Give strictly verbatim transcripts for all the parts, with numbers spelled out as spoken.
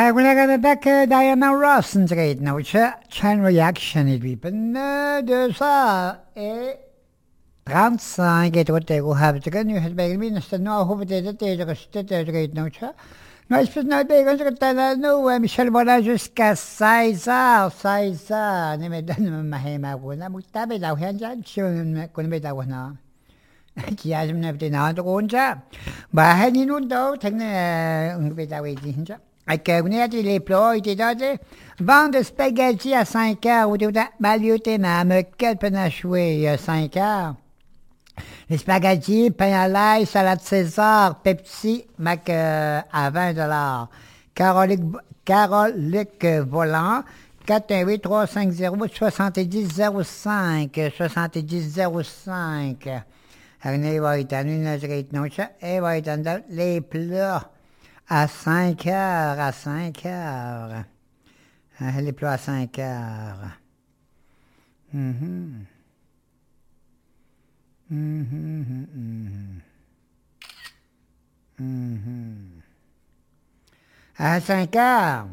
We're back Diana Ross en trade nou chain reaction et puis ben de ça et trente-cinq et tout et have to nu het bij min is no hoef dit dit gestet trade nou cha no is pas nou bij ons dat no Michel voilà jusqu'à seize heures seize heures ne me donne ma hema wona mutabe da hen ja schon kun be da wona qui a jamais été dans le ronja bah hen ni non do tenne un be da we din ja Avec les plats, il était vendre de spaghetti à cinq heures, ou de malioté, mais me quel peine à jouer à cinq heures. Les spaghettis, pain à l'ail, salade César, Pepsi, mac euh, à vingt dollars. Carolique, Carolique Volant, quatre un huit trois cinq zéro soixante-dix zéro cinq, soixante-dix zéro cinq. Alors, il va être en une non, il va être dans les plats. À cinq heures, à cinq heures. Elle est plus à cinq heures. Mm-hmm. Mm-hmm. Mm-hmm. Mm-hmm. À cinq heures.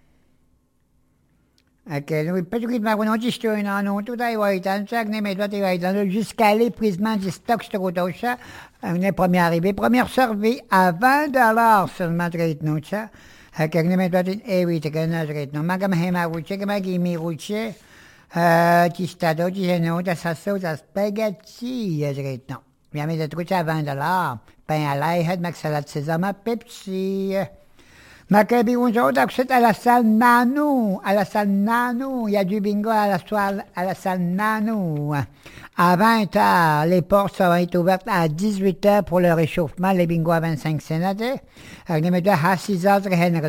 Ok, nous, peut-être que ma volonté, je suis un an, tout à l'heure, chaque mais toi, tu vas être jusqu'à l'épuisement du stock, je te retrouve ça. On est premier arrivé, première survie à vingt dollars seulement, tu vas nous ça. Ok, mais toi, tu es oui, tu es un autre, non, ma gamme, ma rouche, ma gimi rouche, euh, tu stades, tu es non, tu sa sauce à spaghetti, je vais non. Bien, mais tu trouves ça à vingt dollars. Pain à l'ail, ma salade César, ma Pepsi. Ma bonjour, c'est à la salle Nano, à la salle Nano, il y a du bingo à la, soirée, à la salle Nano. À vingt heures, les portes vont être ouvertes à dix-huit heures pour le réchauffement, les bingos à vingt-cinq cents. À six heures,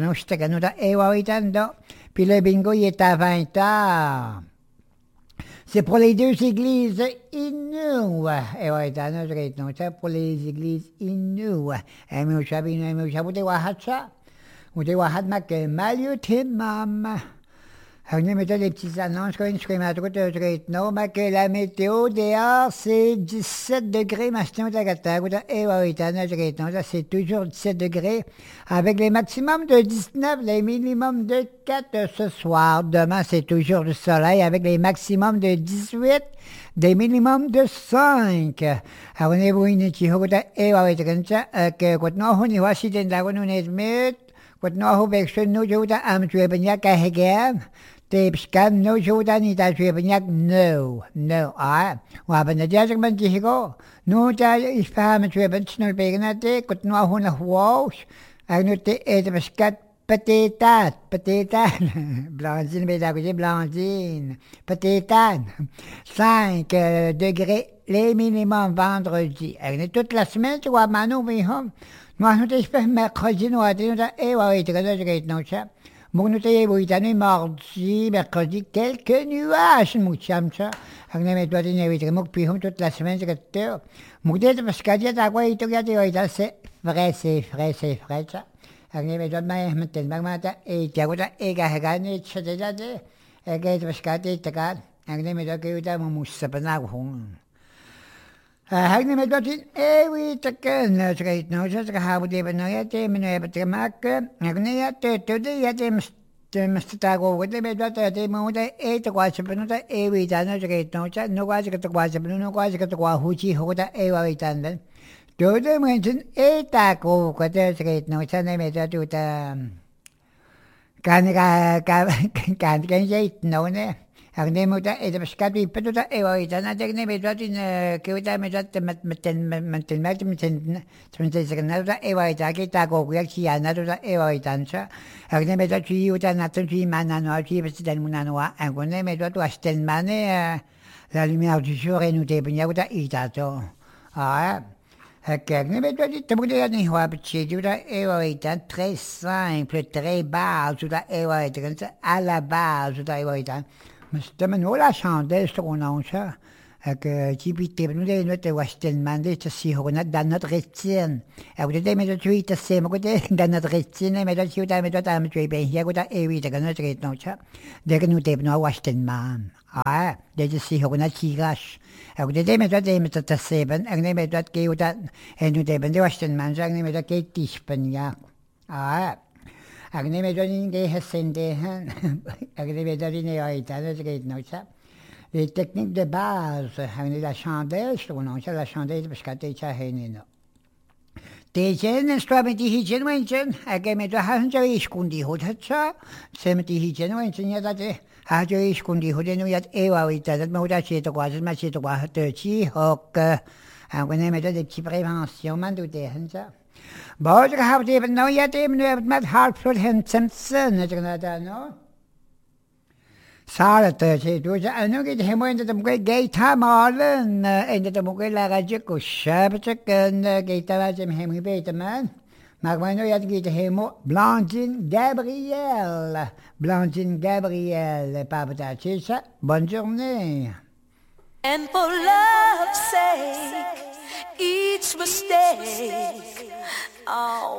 puis le bingo il est à vingt heures. C'est pour les deux églises Innu. Et ouais, c'est pour les églises Innu. Et nous savons, nous savons, nous savons, وده واحد مك ماليو تمام هوني متى les petites annonces quand je mets trop de trucs non mais que la météo dehors c'est dix-sept degrés maintenant ta gata et ouais t'as non ça c'est toujours dix-sept degrés avec les maximums de dix-neuf les minimums de quatre ce soir demain c'est toujours du soleil avec les maximums de dix-huit des minimums de cinq alors on est vous une qui et ouais t'as que quand nous on y va si t'es là on est met Wat nou hoe ik zo nu zo dat aan het webenjak hegen, de beskan nu zo dat niet dat webenjak no no ah, we hebben het juist met die go. Nu dat is van het weben snel begin dat ik wat nou hoe nog was, en nu te eten beskat patetat, patetat, blanzine bij dat je blanzine, patetat, cinq degrés les minimum vendredi, en toute la semaine tu vois Manu mais hum. Moi, nous t'espère mercredi, nous avons dit, eh, ouais, tu connais, je non, ça. Bon, nous t'avons dit, mardi, mercredi, quelques nuages, nous sommes ça. On a mis toi, tu n'as pas puis toute la semaine, c'est que tu es. Mon Dieu, parce qu'il y a quoi, il te regarde, c'est vrai, c'est vrai, c'est vrai, ça. On a mis toi, mais maintenant, et tu as dit, et tu as gagné, et tu as dit, et tu as dit, parce que tu as gagné, on a mis toi, que tu as mon mousse, ça peut pas Hag ni medot in ewi taken na straight no sa kahabot di no yate mino ya patremak hag ni yate to di yate must tago with the medot yate mo da e to kwa chapno da ewi ta no straight no cha no kwa ka to kwa chapno no kwa ka to kwa huchi ho da ewi tan den to de mention e ta ko ka da straight no cha ne medot tu ta kan ka ka kan kan jait no ne Hag neem moet dat eten beskat wie pedo dat ewa eten. Na denk neem dat in keu dat met dat met met ten met ten met met ten tenminste zeggen dat dat ewa eten. Ik daar ook weer zie aan dat dat ewa eten zo. Hag neem dat je je dat na ten je man na nou je best dan moet na nou en gewoon neem dat was ten man la lumière du jour et nous deben ja dat eten zo. Ah. Kijk, nu weet je, dan moet je dat niet hebben. Je dat ewa eten. Très simple, très bas, zo dat ewa eten. À la base, zo dat ewa eten. مستمن ولا شاندل استغنانشا هك جيبي تبنو دي نوت واشتن مان دي تسي هو نت دانت غتين او دي ميدو توي تسي مكو دي دانت غتين ميدو تيو دا ميدو دا متوي بين هيا كودا ايوي دا نوت غتنوشا دي كنو تبنو واشتن مان اه دي تسي هو نت كيغاش او دي ميدو دي ميدو تسيبن اغني ميدو كيو دا انو تبن دي واشتن مان جاغني ميدو كي تيشبن يا اه Agne me donne des hessende, agne me donne des oitanes, ça. Les techniques de base, agne la chandelle, je trouve, la chandelle, parce que t'es chahénino. Tejen instrument die hijen wenchen, agne me do hanjo iskundi hotcha, sem die hijen wenchen ya date, hajo iskundi hoden yat ewa wita, dat me hoda chito kwa, dat ma chito kwa, te chi hok, agne me do des petites préventions, man do te hanja. But ik heb het even nou, je hebt even nu met Hartford en Simpson, dat je dat nou. Sarah, ze doet ze en ook het helemaal in dat ik geit hem halen en dat ik ook laat je kusje en geit daar ze hem gebeten man. Maar wij nou je het helemaal Blanchine Gabrielle, Blanchine Gabrielle, papa dat is bonne journée. And for love's sake, each mistake. Oh.